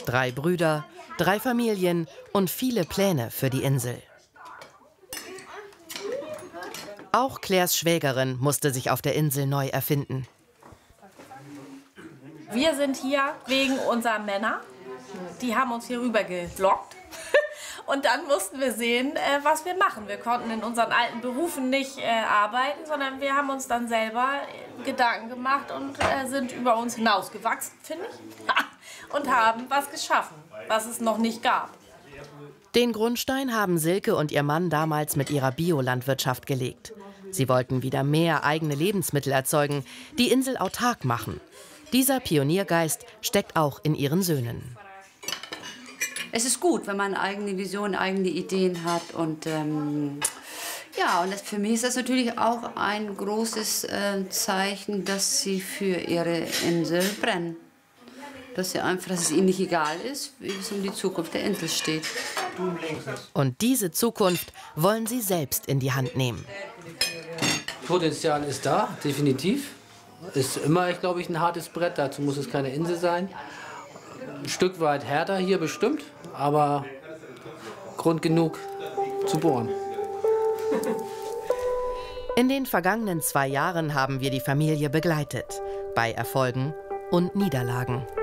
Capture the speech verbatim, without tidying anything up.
Drei Brüder, drei Familien und viele Pläne für die Insel. Auch Claires Schwägerin musste sich auf der Insel neu erfinden. Wir sind hier wegen unserer Männer. Die haben uns hier rüber gelockt. Und dann mussten wir sehen, was wir machen. Wir konnten in unseren alten Berufen nicht arbeiten, sondern wir haben uns dann selber Gedanken gemacht und sind über uns hinausgewachsen, finde ich. Und haben was geschaffen, was es noch nicht gab. Den Grundstein haben Silke und ihr Mann damals mit ihrer Biolandwirtschaft gelegt. Sie wollten wieder mehr eigene Lebensmittel erzeugen, die Insel autark machen. Dieser Pioniergeist steckt auch in ihren Söhnen. Es ist gut, wenn man eigene Visionen, eigene Ideen hat. Und ähm, ja, und das, für mich ist das natürlich auch ein großes äh, Zeichen, dass sie für ihre Insel brennen. Dass, sie einfach, dass es ihnen nicht egal ist, wie es um die Zukunft der Insel steht. Und diese Zukunft wollen sie selbst in die Hand nehmen. Potenzial ist da, definitiv. Ist immer, glaube ich, ein hartes Brett. Dazu muss es keine Insel sein. Ein Stück weit härter hier bestimmt, aber Grund genug zu bohren. In den vergangenen zwei Jahren haben wir die Familie begleitet, bei Erfolgen und Niederlagen.